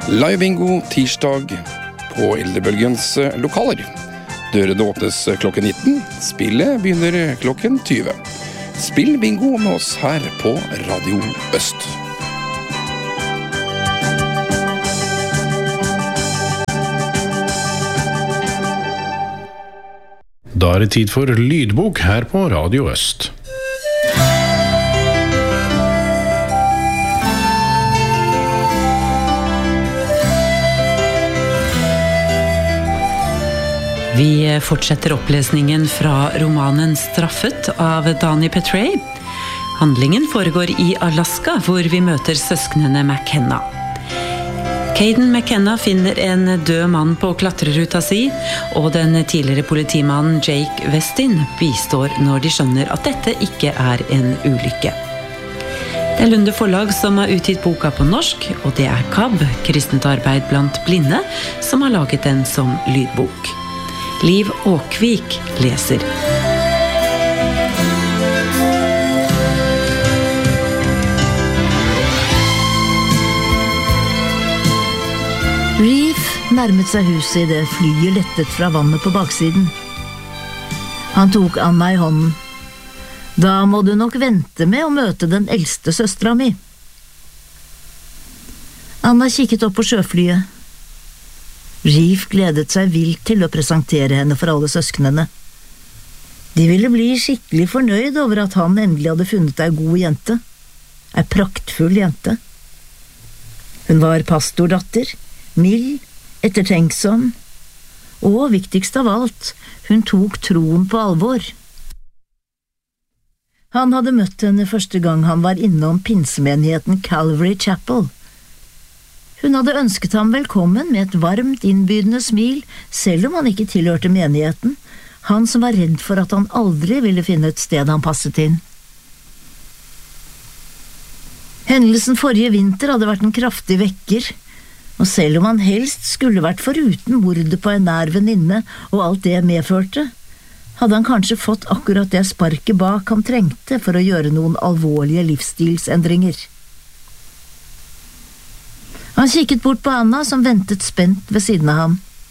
Live-bingo tirsdag på Eldrebølgens lokaler. Dørene åpnes klokken 19, spillet begynner klokken 20. Spill bingo med oss her på Radio Øst. Da det tid for lydbok her på Radio Øst. Vi fortsetter opplesningen fra romanen Straffet av Dani Petrey. Handlingen foregår i Alaska, hvor vi møter søsknene McKenna. Caden McKenna finner en død mann på klatreruta si, og den tidligere politimannen Jake Westin bistår når de skjønner at dette ikke er en ulykke. Det er Lunde Forlag som har utgitt boka på norsk, og det er KAB, Kristent arbeid blant blinde, som har laget den som lydbok. Liv Åkvik leser. Reef nærmet seg huset i det flyet lettet fra vannet på baksiden. Han tok Anna i hånden. Da må du nok vente med å møte den eldste søstra mi. Anna kikket opp på sjøflyet. Reef gledet seg vilt til å presentere henne for alle søsknene. De ville bli skikkelig fornøyd over at han endelig hadde funnet ei god jente. Ei praktfull jente. Hun var pastordatter, mild, ettertenksom, og viktigst av alt, hun tok troen på alvor. Han hadde møtt henne første gang han var innom pinsemenigheten Calvary Chapel. Hun hadde ønsket ham velkommen med et varmt, innbydende smil, selv om han ikke tilhørte menigheten, han som var redd for at han aldri ville finne et sted han passet inn. Hendelsen forrige vinter hadde vært en kraftig vekker, og selv om han helst skulle vært foruten mordet på en nær venninne og alt det medførte, hadde han kanskje fått akkurat det sparket bak han trengte for å gjøre noen alvorlige livsstilsendringer. Han kikket bort på Anna, som ventet spent ved siden av ham.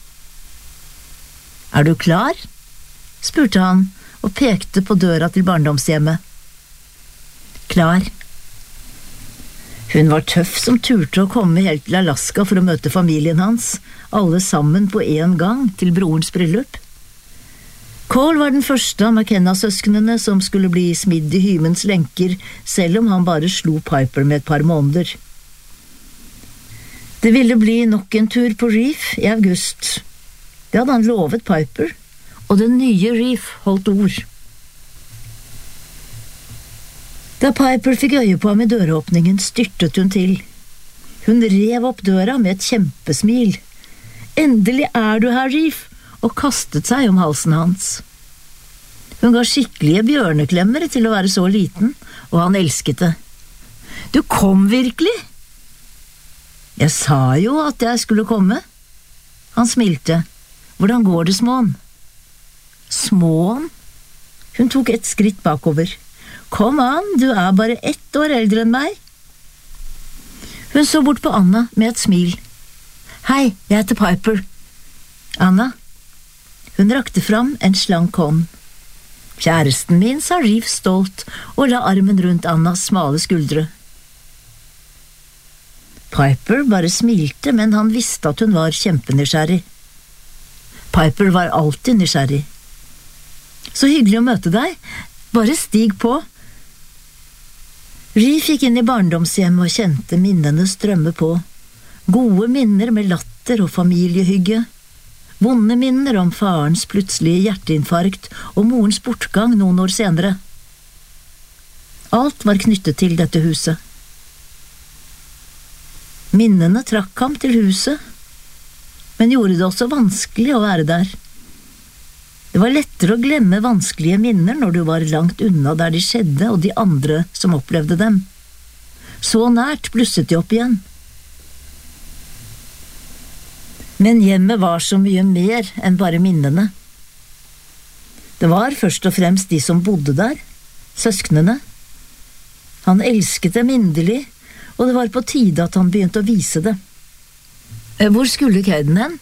«Er du klar?» spurte han, og pekte på døra til barndomshjemmet. «Klar.» Hun var tøff som turte å komme helt til Alaska for å møte familien hans, alle sammen på en gang til brorens bryllup. Cole var den første av McKenna-søsknene som skulle bli smidd i hymens lenker, selv om han bare slo Piper med et par måneder. Det ville bli nok en tur på Reef i august. Det hadde han lovet Piper, og den nye Reef holdt ord. Da Piper fikk øye på ham i døråpningen, styrtet hun til. Hun rev opp døra med et kjempesmil. «Endelig er du her, Reef!» og kastet seg om halsen hans. Hun ga skikkelige bjørneklemmere til å være så liten, og han elsket det. «Du kom virkelig!» «Jeg sa jo at jeg skulle komme.» Han smilte. «Hvordan går det, Småen?» «Småen?» Hun tok et skritt bakover. «Kom an, du er bare 1 år eldre enn meg.» Hun så bort på Anna med et smil. «Hei, jeg heter Piper.» «Anna?» Hun rakte fram en slank hånd. «Kjæresten min», sa Reef stolt, og la armen rundt Annas smale skuldre. Piper bare smilte, men han visste at hun var kjempenysgjerrig. Piper var alltid nysgjerrig. «Så hyggelig å møte deg. Bare stig på.» Reef gikk inn i barndomshjemmet og kjente minnene strømme på. Gode minner med latter og familiehygge. Vonde minner om farens plutselige hjerteinfarkt og morens bortgang noen år senere. Alt var knyttet til dette huset. Minnene trakk ham til huset, men gjorde det også vanskelig å være der. Det var lettere å glemme vanskelige minner når du var langt unna der de skjedde og de andre som opplevde dem. Så nært blusset de opp igjen. Men hjemmet var så mye mer enn bare minnene. Det var først og fremst de som bodde der, søsknene. Han elsket dem inderlig, og det var på tide at han begynte å vise det. Hvor skulle Caden hen?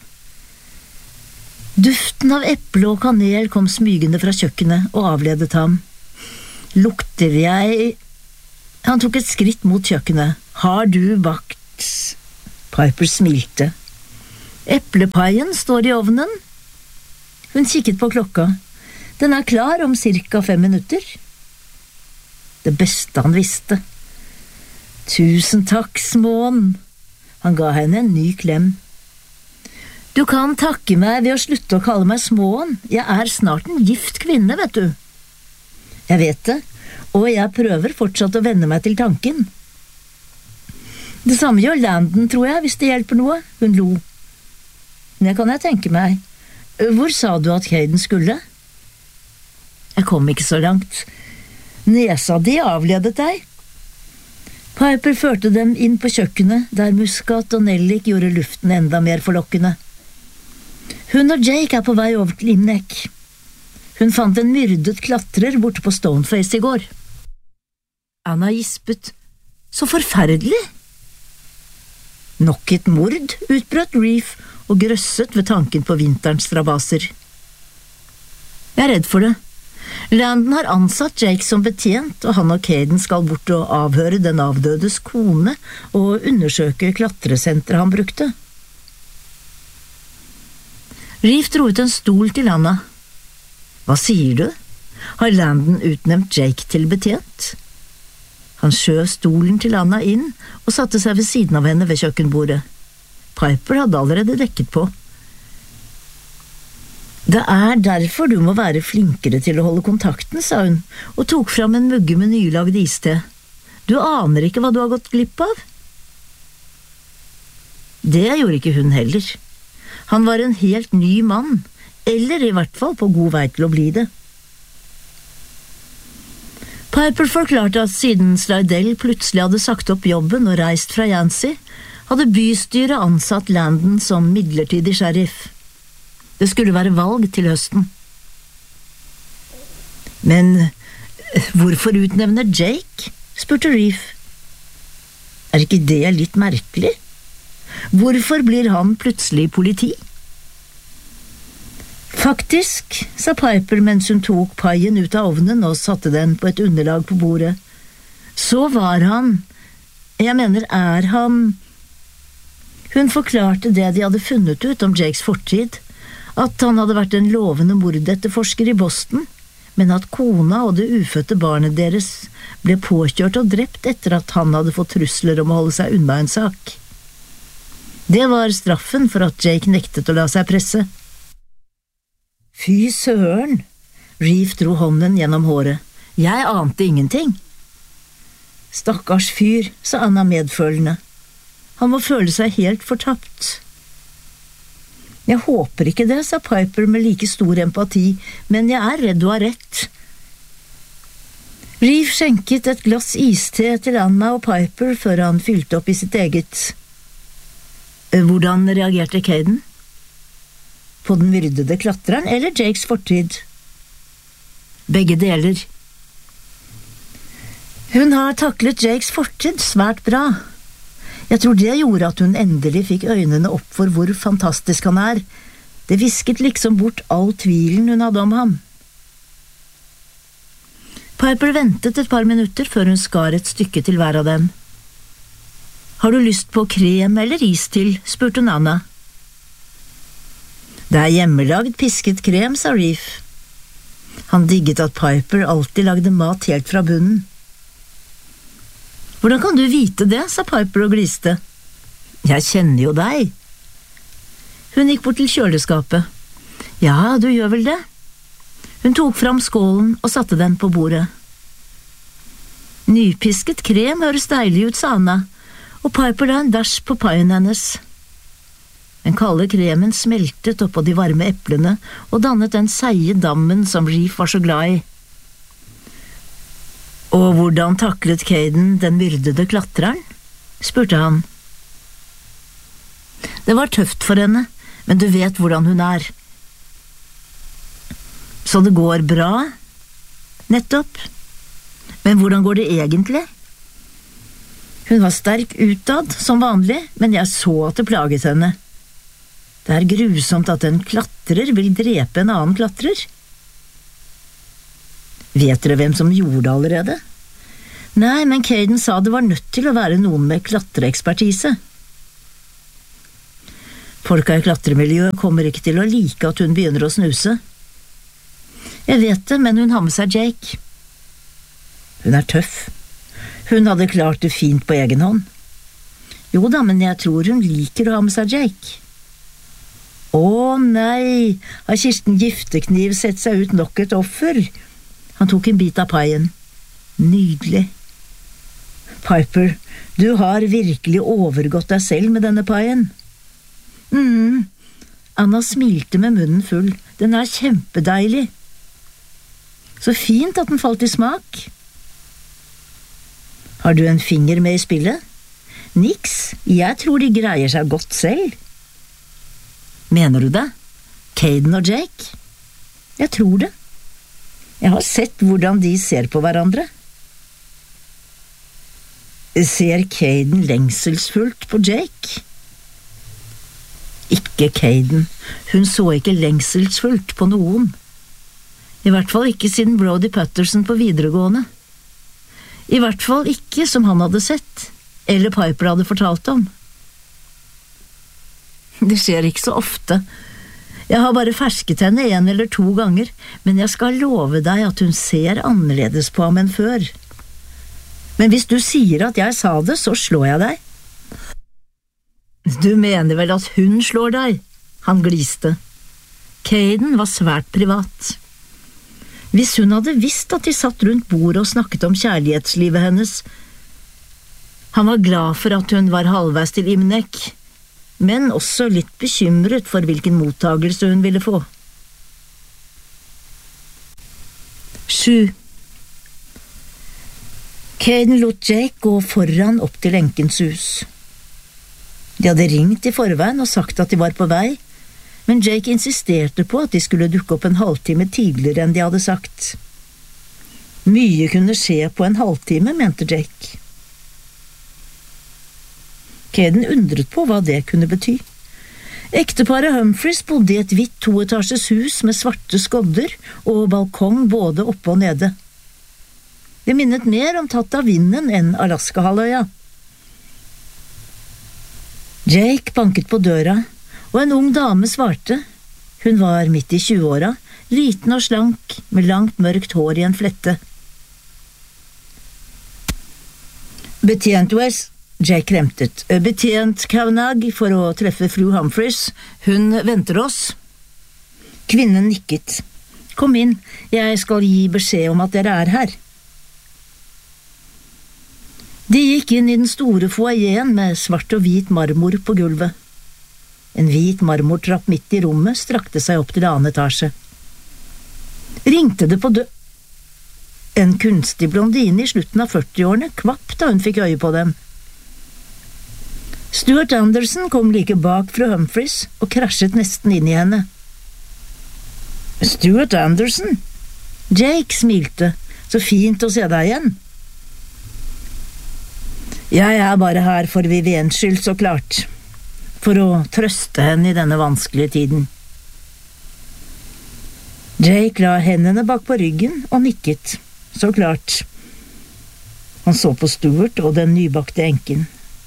Duften av eple og kanel kom smygende fra kjøkkenet og avledet ham. Lukter jeg… Han tok et skritt mot kjøkkenet. Har du bakt… Piper smilte. Eplepaien står i ovnen. Hun kikket på klokka. Den klar om cirka 5 minutter. Det beste han visste. Tusen takk, småen. Han ga henne en ny klem. Du kan takke meg ved å slutte å kalle meg småen. Jeg snart en gift kvinne, vet du. Jeg vet det, og jeg prøver fortsatt å venne meg til tanken. Det samme gjør Landon, tror jeg, hvis det hjelper noe. Hun lo. Det kan jeg tenke meg. Hvor sa du at Caden skulle? Jeg kom ikke så langt. Nesa di avledet deg. Piper førte dem inn på kjøkkenet, der muskat og nellik gjorde luften enda mer forlokkende. Hun og Jake på vei over til Innek. Hun fant en myrdet klatrer borte på Stoneface i går. Anna gispet. Så forferdelig! Nok et mord, utbrøt Reef og grøsset ved tanken på vinterens strabaser. Jeg redd for det. Landon har ansatt Jake som betjent, og han og Caden skal bort og avhøre den avdødes kone og undersøke klatresenteret han brukte. Reef dro ut en stol til Anna. Hva sier du? Har Landon utnevnt Jake til betjent? Han skjøv stolen til Anna inn og satte seg ved siden av henne ved kjøkkenbordet. Piper hadde allerede dekket på. Det derfor du må være flinkere til å holde kontakten, sa hun, og tok fram en mugge med nylagd iste. Du aner ikke hva du har gått glipp av. Det gjorde ikke hun heller. Han var en helt ny mann, eller i hvert fall på god vei til å bli det. Piper forklarte at siden Slidell plutselig hadde sagt opp jobben og reist fra Yancey, hadde bystyret ansatt Landon som midlertidig sheriff. Det skulle være valg til høsten. Men hvorfor utnevner Jake? Spurte Reef. Ikke det litt merkelig? Hvorfor blir han plutselig politi? Faktisk, sa Piper mens hun tok paien ut av ovnen og satte den på et underlag på bordet. Så var han… Jeg mener, han… Hun forklarte det de hadde funnet ut om Jakes fortid, at han hadde vært en lovende mordetterforsker i Boston, men at kona og det ufødte barnet deres ble påkjørt og drept etter at han hadde fått trusler om å holde seg unna en sak. Det var straffen for at Jake nektet å la seg presse. Fy søren! Reef dro hånden gjennom håret. Jeg ante ingenting. Stakkars fyr, sa Anna medfølende. Han må føle seg helt fortapt. Jeg håper ikke det, sa Piper med like stor empati, men jeg redd du har rett. Reef skjenket et glass iste til Anna og Piper før han fylte opp i sitt eget. Hvordan reagerte Caden? På den myrdede klatreren eller Jakes fortid? Begge deler. Hun har taklet Jakes fortid svært bra. Jeg tror det gjorde at hun endelig fikk øynene opp for hvor fantastisk han Det visket liksom bort all tvilen hun hadde om ham. Piper ventet et par minutter før hun skar et stykke til hver av dem. Har du lyst på krem eller is til, spurte Anna. Det hjemmelagd pisket krem, sa Reef. Han digget at Piper alltid lagde mat helt fra bunnen. Hvordan kan du vite det, sa Piper og gliste. Jeg kjenner jo deg. Hun gikk bort til kjøleskapet. Ja, du gjør vel det. Hun tok fram skålen og satte den på bordet. Nypisket krem høres deilig ut, sa Anna, og Piper la en dash på paien hennes. Den kalde kremen smeltet oppå de varme eplene og dannet den seige dammen som Reef var så glad i. Og hvordan taklet Caden den myrdede klatreren? Spurte han. Det var tøft for henne, men du vet hvordan hun Så det går bra? Nettopp. Men hvordan går det egentlig? Hun var sterk utad, som vanlig, men jeg så at det plaget henne. Det er grusomt at en klatrer vil drepe en annen klatrer. Vet dere hvem som gjorde det allerede? Nei, men Caden sa det var nødt til å være noen med klatreekspertise. Folka i klatremiljøet kommer ikke til å like at hun begynner å snuse. Jeg vet det, men hun har med seg Jake. Hun er tøff. Hun hadde klart det fint på egen hånd. Jo da, men jeg tror hun liker å ha med seg Jake. Å nei, har Kirsten Giftekniv sett seg ut nok et offer? Han tok en bit av paien. Nydelig. Piper, du har virkelig overgått deg selv med denne paien. Anna smilte med munnen full. Den er kjempedeilig. Så fint at den falt i smak. Har du en finger med i spillet? Niks, jeg tror de greier seg godt selv. Mener du det? Caden og Jake? Jeg tror det. Jeg har sett hvordan de ser på hverandre. Ser Caden lengselsfullt på Jake? Ikke Caden. Hun så ikke lengselsfullt på noen. I hvert fall ikke siden Brody Patterson på videregående. I hvert fall ikke som han hadde sett, eller Piper hadde fortalt om. Det skjer ikke så ofte. Jeg har bare fersket henne 1 eller 2 ganger, men jeg skal love deg at hun ser annerledes på ham enn før. Men hvis du sier at jeg sa det, så slår jeg deg. Du mener vel at hun slår deg? Han gliste. Caden var svært privat. Hvis hun hadde visst at de satt rundt bordet og snakket om kjærlighetslivet hennes. Han var glad for at hun var halvveis til Imnek, men også litt bekymret for hvilken mottagelse hun ville få. 7. Caden lot Jake gå foran opp til enkens hus. De hadde ringt i forveien og sagt at de var på vei, men Jake insisterte på at de skulle dukke opp en halvtime tidligere enn de hadde sagt. Mye kunne skje på en halvtime, mente Jake. Caden undret på hva det kunne bety. Ekteparet Humphreys bodde i et hvitt 2-etasjes hus med svarte skodder og balkong både oppe og nede. Det minnet mer om tatt av vinden enn Alaska-halvøya. Jake banket på døra, og en ung dame svarte. Hun var midt i 20-åra, liten og slank, med langt mørkt hår i en flette. Betjent West, Jake kremtet. Betjent Kavanagh for å treffe fru Humphreys. Hun venter oss. Kvinnen nikket. Kom inn, jeg skal gi beskjed om at dere er her. De gikk inn i den store foajeen med svart og hvit marmor på gulvet. En hvit marmortrapp midt i rommet strakte seg opp til 2. etasje. Ringte det på En kunstig blondine i slutten av 40-årene kvapp da hun fikk øye på dem. Stuart Anderson kom like bak fru Humphreys og krasjet nesten inn i henne. Stuart Anderson? Jake smilte. Så fint å se deg igjen. Jeg er bare her for Viviens skyld, så klart. For å trøste henne i denne vanskelige tiden. Jake la hendene bak på ryggen og nikket. Så klart. Han så på Stuart og den nybakte enken.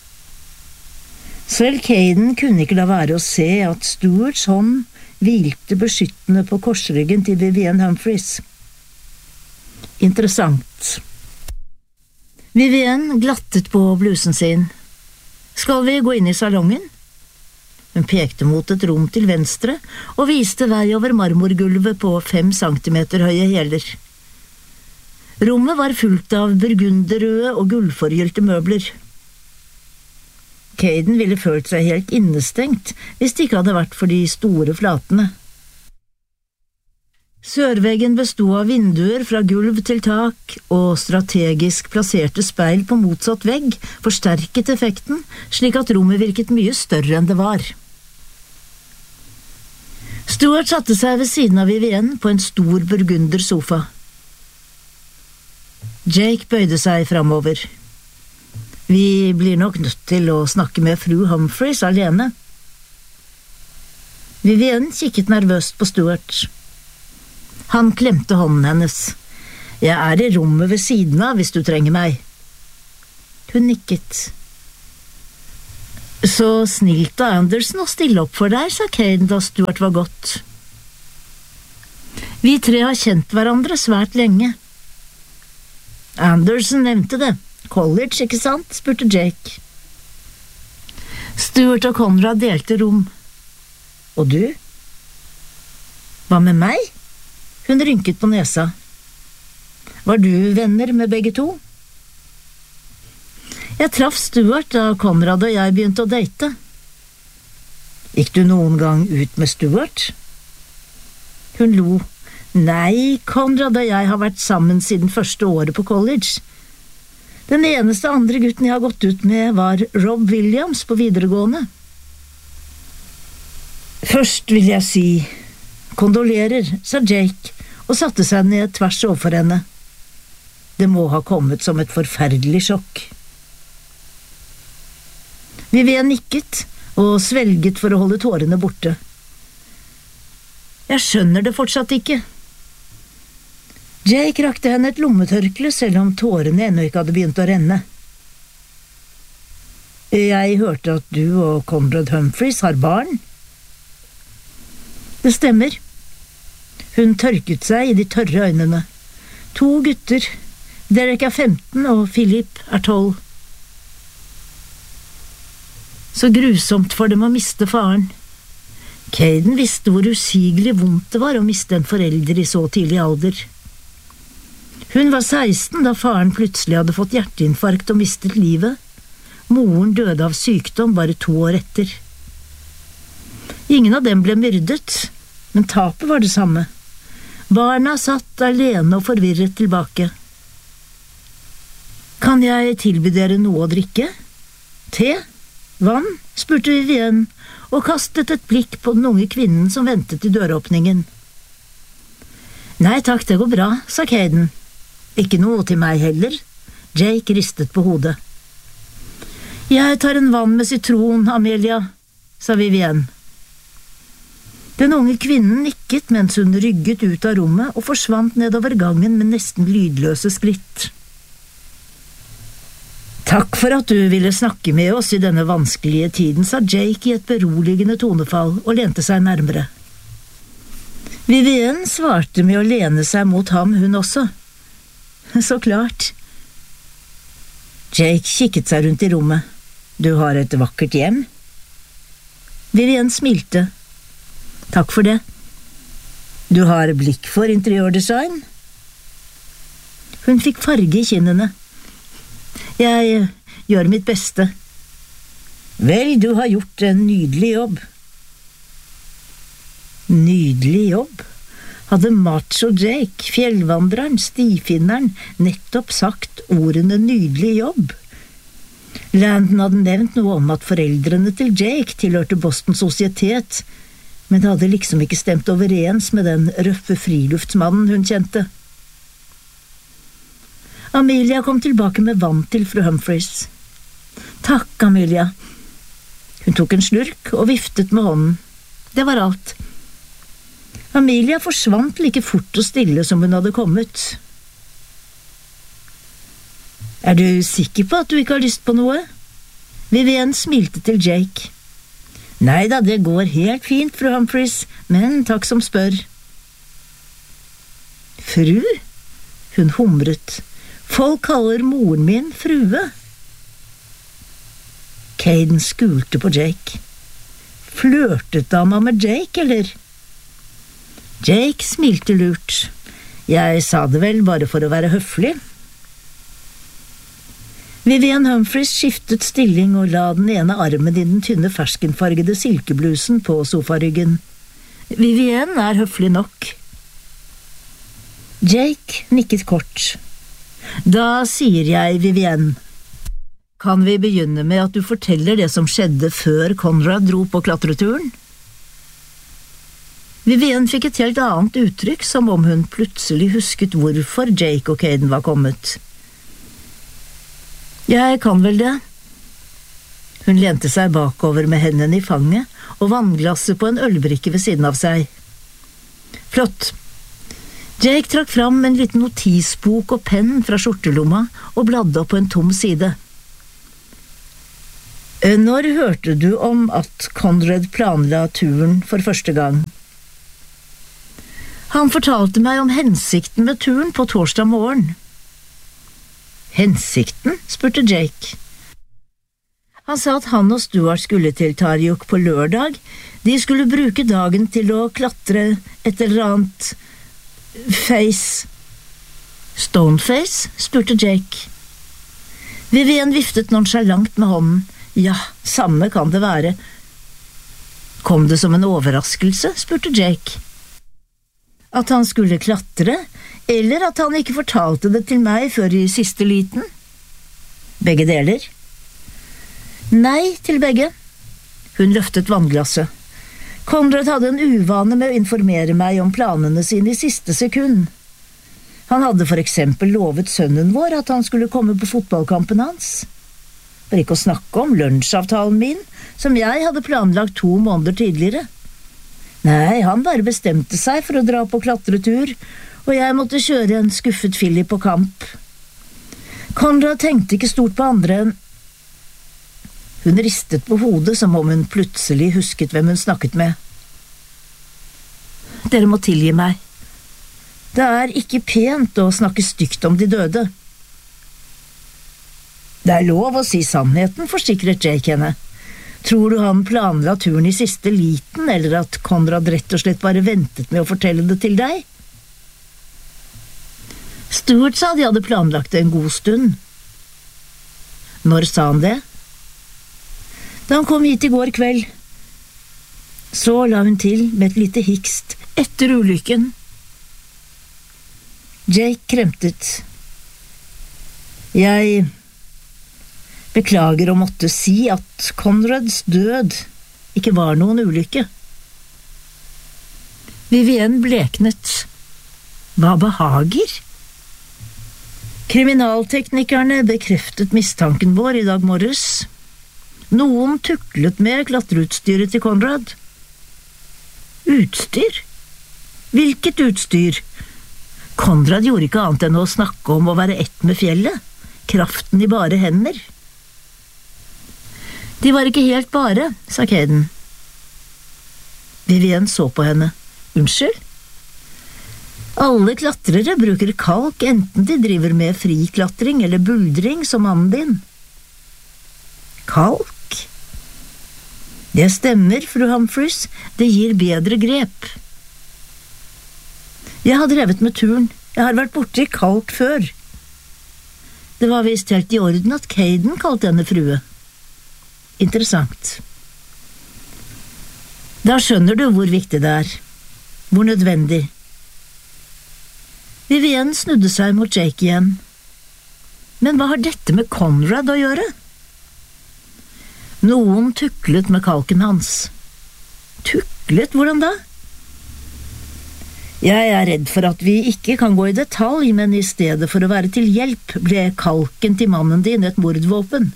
Selv Caden kunne ikke la være å se at Stuarts hånd hvilte beskyttende på korsryggen til Vivien Humphreys. Interessant. Vivien glattet på blusen sin. Skal vi gå inn i salongen? Hun pekte mot et rom til venstre og viste vei over marmorgulvet på 5 centimeter høye hæler. Rommet var fullt av burgunderrøde og gullforgylte møbler. Caden ville følt seg helt innestengt hvis det ikke hadde vært for de store flatene. Sørveggen bestod av vinduer fra gulv til tak, og strategisk plasserte speil på motsatt vegg forsterket effekten, slik at rommet virket mye større enn det var. Stuart satte seg ved siden av Vivien på en stor burgundersofa. Jake bøyde seg framover. Vi blir nok nødt til å snakke med fru Humphreys alene. Vivienne kikket nervøst på Stuart. Han klemte hånden hennes. Jeg I rommet ved siden av hvis du trenger meg. Hun nikket. Så snilt av Anderson å stille opp for deg, sa Caden da Stuart var gått. Vi 3 har kjent hverandre svært lenge. Anderson nevnte det. College, ikke sant? Spurte Jake. Stuart og Conrad delte rom. Og du? Hva med meg? Hun rynket på nesa. Var du venner med begge to? Jeg traff Stuart da Conrad og jeg begynte å date. Gikk du noen gang ut med Stuart? Hun lo. Nei, Conrad og jeg har vært sammen siden første året på college. Den eneste andre gutten jeg har gått ut med var Rob Williams på videregående. Først vil jeg si kondolerer, sa Jake og satte seg ned tvers overfor henne. Det må ha kommet som et forferdelig sjokk. Vivienne nikket og svelget for å holde tårene borte. Jeg skjønner det fortsatt ikke. Jake rakte henne et lommetørkle selv om tårene ennå ikke hadde begynt å renne. Jeg hørte at du og Conrad Humphreys har barn. Det stemmer. Hun tørket seg I de tørre øynene. 2 gutter. Derek 15 og Philip 12. Så grusomt for dem å miste faren. Caden visste hvor usigelig vondt det var å miste en forelder I så tidlig alder. Hun var 16 da faren plutselig hadde fått hjerteinfarkt og mistet livet. Moren døde av sykdom bare 2 år etter. Ingen av dem ble myrdet, men tapet var det samme. Barna satt alene og forvirret tilbake. Kan jeg tilby dere noe å drikke? Te? Vann? Spurte Vivienne og kastet et blikk på den unge kvinnen som ventet I døråpningen. Nei takk, det går bra, sa Caden. Ikke noe til meg heller. Jake ristet på hodet. Jeg tar en vann med sitron, Amelia, sa Vivienne. Den unge kvinnen nikket mens hun rygget ut av rommet og forsvant nedover gangen med nesten lydløse skritt. Takk for at du ville snakke med oss I denne vanskelige tiden, sa Jake I et beroligende tonefall og lente seg nærmere. Vivienne svarte med å lene seg mot ham, hun også. Så klart. Jake kikket seg rundt I rommet. Du har et vakkert hjem. Vivienne smilte. Takk for det. Du har blikk for interiørdesign. Hun fikk farge I kinnene. Jeg gjør mitt beste. Vel, du har gjort en nydelig jobb. Nydelig jobb? Hadde macho Jake, fjellvandreren, stifinneren, nettopp sagt ordene nydelig jobb? Landon hadde nevnt noe om at foreldrene til Jake tilhørte Boston Societet, men det hadde liksom ikke stemt overens med den røffe friluftsmannen hun kjente. Amelia kom tilbake med vann til fru Humphreys. Takk, Amelia. Hun tok en slurk og viftet med hånden. Det var alt. Amelia forsvant like fort og stille som hun hadde kommet. Er du sikker på at du ikke har lyst på noe? Vivienne smilte til Jake. Neida, det går helt fint, fru Humphreys, men takk som spør. Fru? Hun humret. Folk kaller moren min frue. Caden skulte på Jake. Flørtet dama med Jake, eller? Jake smilte lurt. Jeg sa det vel bare for å være høflig. Vivienne Humphreys skiftet stilling og la den ene armen I den tynne ferskenfargede silkeblusen på sofaryggen. Vivienne høflig nok. Jake nikket kort. Da sier jeg, Vivienne, kan vi begynne med at du forteller det som skjedde før Conrad dro på klatreturen? Vivienne fikk et helt annet uttrykk, som om hun plutselig husket hvorfor Jake og Caden var kommet. Jeg kan vel det. Hun lente seg bakover med hendene i fanget og vannglasset på en ølbrikke ved siden av seg. Flott. Jake trakk fram en liten notisbok og penn fra skjortelomma og bladde opp på en tom side. Når hørte du om at Conrad planla turen for første gang? Han fortalte meg om hensikten med turen på torsdag morgen. Hensikten? Spurte Jake. Han sa at han og Stuart skulle til Tarjuk på lørdag. De skulle bruke dagen til å klatre et eller annet face. Stoneface? Spurte Jake. Vivienne viftet nonchalant med hånden. Ja, samme kan det være. Kom det som en overraskelse? Spurte Jake. At han skulle klatre, eller at han ikke fortalte det til meg før i siste liten? Begge deler. Nei til begge. Hun løftet vannglasset. Conrad hadde en uvane med å informere meg om planene sine i siste sekund. Han hadde for eksempel lovet sønnen vår at han skulle komme på fotballkampen hans. For ikke å snakke om lunsjavtalen min, som jeg hadde planlagt 2 måneder tidligere. Nei, han bare bestemte seg for å dra på klatretur, og jeg måtte kjøre en skuffet Philip på kamp. Conrad tenkte ikke stort på andre enn... Hun ristet på hodet som om hun plutselig husket hvem hun snakket med. Dere må tilgi meg. Det er ikke pent å snakke stygt om de døde. Det er lov å si sannheten, forsikret Jake henne. Tror du han planla turen i siste liten, eller at Conrad rett og slett bare ventet med å fortelle det til deg? Stuart sa de hadde planlagt det en god stund. Når sa han det? Da han kom hit i går kveld. Så la hun til med et lite hikst etter ulykken. Jake kremtet. Jeg beklager å måtte si at Conrads død ikke var noen ulykke. Vivienne bleknet. Hva behager? Kriminalteknikerne bekreftet mistanken vår i dag morges. Noen tuklet med klatreutstyret til Conrad. Utstyr? Hvilket utstyr? Conrad gjorde ikke annet enn å snakke om å være ett med fjellet. Kraften i bare hender. De var ikke helt bare, sa Caden. Vivienne så på henne. Unnskyld? Alle klatrere bruker kalk, enten de driver med friklatring eller buldring som mannen din. Kalk? Det stemmer, fru Humphreys. Det gir bedre grep. Jeg har drevet med turn. Jeg har vært borte i kalk før. Det var visst helt i orden at Caden kalte henne frue. Interessant. Da skjønner du hvor viktig det er. Hvor nødvendig. Vivienne snudde seg mot Jake igjen. Men hva har dette med Conrad å gjøre? Noen tuklet med kalken hans. Tuklet? Hvordan da? Jeg er redd for at vi ikke kan gå i detalj, men i stedet for å være til hjelp ble kalken til mannen din et mordvåpen.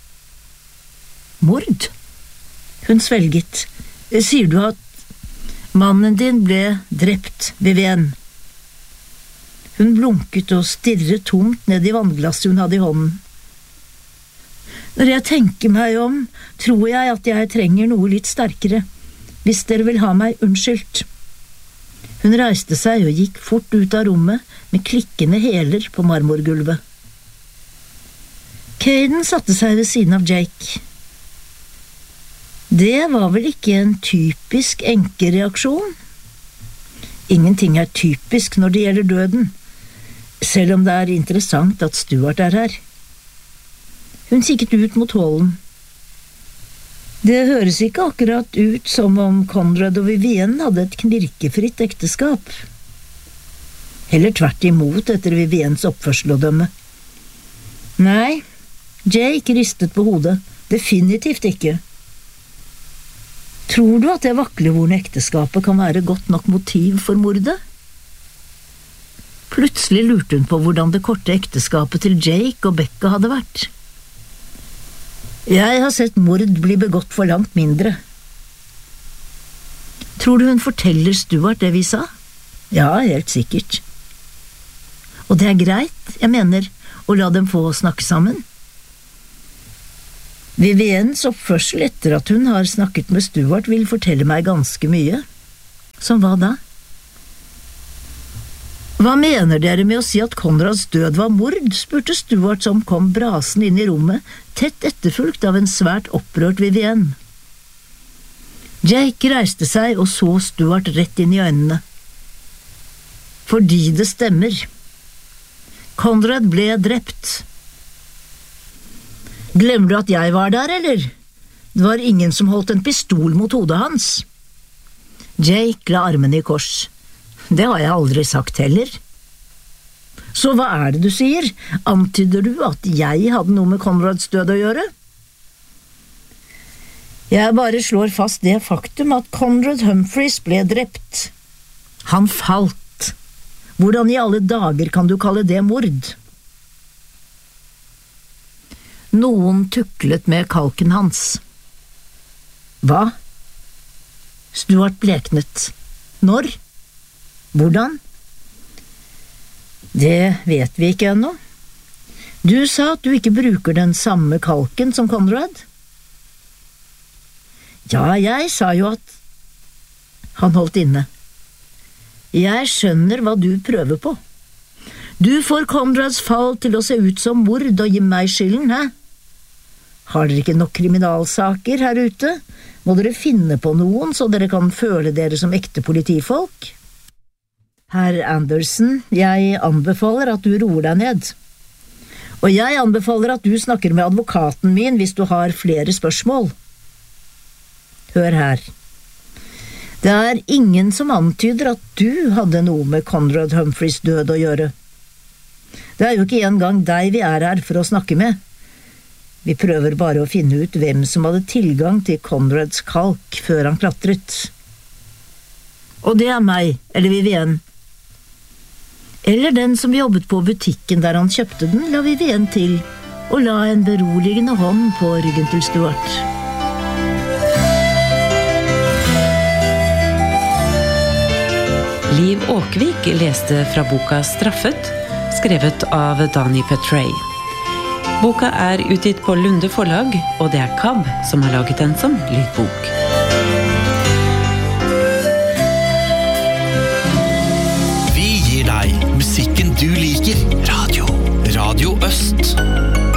Mord? Hun svelget. Sier du at mannen din ble drept, Vivienne? Hun blunket og stirret tomt ned i vannglasset hun hadde i hånden. Når jeg tenker meg om, tror jeg at jeg trenger noe litt sterkere. Hvis dere vil ha meg unnskyldt. Hun reiste seg og gikk fort ut av rommet med klikkende hæler på marmorgulvet. Caden satte seg ved siden av Jake. Det var vel ikke en typisk enkereaksjon? Ingenting er typisk når det gjelder døden, selv om det er interessant at Stuart er her. Hun kikket ut mot hallen. Det høres ikke akkurat ut som om Conrad og Vivienne hadde et knirkefritt ekteskap. Heller tvert imot etter Viviennes oppførsel og dømme. Nei, Jake ristet på hodet. Definitivt ikke. Tror du at det vaklevorne ekteskapet kan være godt nok motiv for mordet? Plutselig lurte hun på hvordan det korte ekteskapet til Jake og Becca hadde vært. Jeg har sett mord bli begått for langt mindre. Tror du hun forteller Stuart det vi sa? Ja, helt sikkert. Og det greit, jeg mener, å la dem få snakke sammen. Viviennes oppførsel etter at hun har snakket med Stuart vil fortelle meg ganske mye. Som hva da? Hva mener dere med å si at Conrads død var mord, spurte Stuart som kom brasende inn i rommet, tett etterfulgt av en svært opprørt Vivienne. Jake reiste seg og så Stuart rett inn i øynene. Fordi det stemmer. Conrad ble drept. Glemmer du at jeg var der, eller? Det var ingen som holdt en pistol mot hodet hans. Jake la armene i kors. Det har jeg aldri sagt heller. Så hva det du sier? Antyder du at jeg hadde noe med Conrads død å gjøre? Jeg bare slår fast det faktum at Conrad Humphreys ble drept. Han falt. Hvordan i alle dager kan du kalle det mord? Noen tuklet med kalken hans. Hva? Stuart bleknet. Når? Hvordan? Det vet vi ikke ennå. Du sa at du ikke bruker den samme kalken som Conrad. Ja, jeg sa jo at… Han holdt inne. Jeg skjønner hva du prøver på. Du får Conrads fall til å se ut som mord og gi meg skylden, hæ? Har dere ikke nok kriminalsaker her ute? Må dere finne på noen så dere kan føle dere som ekte politifolk? Herr Anderson, jeg anbefaler at du roer deg ned. Og jeg anbefaler at du snakker med advokaten min hvis du har flere spørsmål. Hør her. Det ingen som antyder at du hadde noe med Conrad Humphreys død å gjøre. Det jo ikke engang deg vi her for å snakke med. Vi prøver bare å finne ut hvem som hadde tilgang til Conrads kalk før han klatret. Og det meg, eller Vivienne. Eller den som jobbet på butikken der han kjøpte den, la Vivienne til, og la en beroligende hånd på ryggen til Stuart. Liv Åkvik leste fra boka Straffet, skrevet av Dani Petrey. Boka utgitt på Lunde forlag, og det KAB som har laget den som lydbok.